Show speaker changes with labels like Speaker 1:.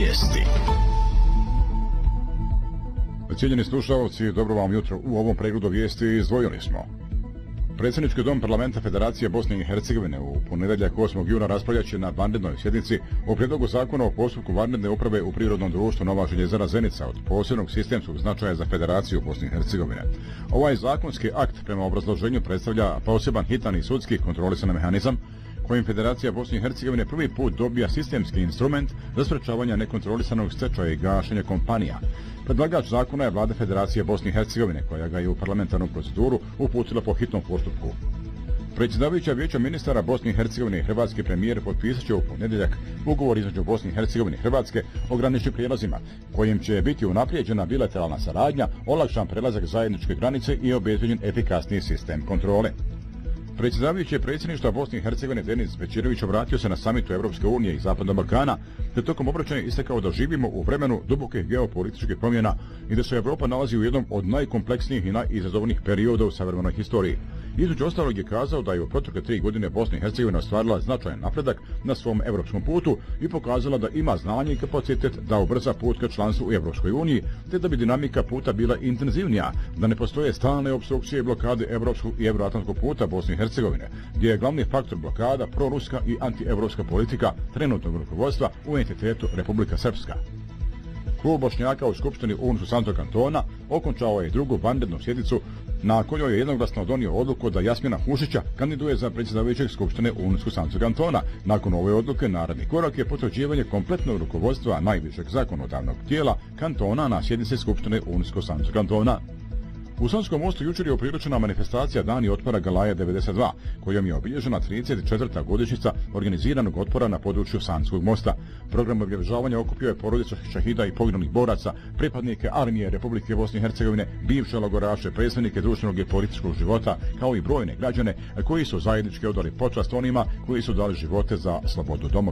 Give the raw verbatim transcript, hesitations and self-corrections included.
Speaker 1: vijesti.
Speaker 2: Cijenjeni slušalci, dobro vam jutro. U ovom pregledu vijesti izdvojili smo. Predsjednički dom parlamenta Federacije Bosne i Hercegovine u ponedjeljak osmog juna raspravljat će na vanrednoj sjednici o prijedlogu zakona o postupku vanredne uprave u prirodnom društvu Nova željezara Zenica od posebnog sistemskog značaja za Federaciju Bosne i Hercegovine. Ovaj zakonski akt prema obrazloženju predstavlja poseban hitan i sudski kontrolisan mehanizam kojim Federacija Bosne i Hercegovine prvi put dobija sistemski instrument za sprečavanje nekontrolisanog stečaja i gašenja kompanija. Predlagač zakona je Vlada Federacije Bosne i Hercegovine, koja ga je u parlamentarnu proceduru uputila po hitnom postupku. Predsjedavajuća vijeća ministara Bosne i Hercegovine i hrvatski premijer potpisat će u ponedjeljak ugovor između Bosne i Hercegovine i Hrvatske o graničnim prijelazima, kojim će biti unaprijeđena bilateralna saradnja, olakšan prelazak zajedničke granice i obezbeđen efikasniji sistem kontrole. Predsjedavajući predsjedništva Bosne i Hercegovine Denis Bećirović obratio se na samitu Evropske unije i Zapadnog Balkana, te tokom obraćanja istakao da živimo u vremenu dubokih geopolitičkih promjena i da se Evropa nalazi u jednom od najkompleksnijih i najizazovnijih perioda u savremenoj historiji. Između ostalog je kazao da je u protekle tri godine Bosna i Hercegovina ostvarila značajan napredak na svom evropskom putu i pokazala da ima znanje i kapacitet da ubrza put ka članstvu u Evropskoj uniji, te da bi dinamika puta bila intenzivnija, da ne postoje stalne opstrukcije i blokade evropskog i euroatlantskog puta Bosne i Hercegovine, gdje je glavni faktor blokada proruska i antievropska politika trenutnog rukovodstva u entitetu Republika Srpska. Klub Bošnjaka u Skupštini Unsko-Sanskog kantona okončao je drugu vanrednu sjednicu na kojoj je jednoglasno donio odluku da Jasmina Hušića kandiduje za predsjedavajućeg Skupštine Unsko-Sanskog kantona. Nakon ove odluke naredni korak je potvrđivanje kompletnog rukovodstva najvišeg zakonodavnog tijela kantona na sjednici Skupštine Unsko-Sanskog kantona. U Sanskom mostu jučer je upriličena manifestacija Dani otpora Galaja devedeset dva, kojom je obilježena trideset četvrta godišnjica organiziranog otpora na području Sanskog mosta. Program obilježavanja okupio je porodice šahida i poginulih boraca, pripadnike armije Republike Bosne i Hercegovine, bivše logoraše, predstavnike društvenog i političkog života, kao i brojne građane koji su zajednički odali počast onima koji su dali živote za slobodu domovine.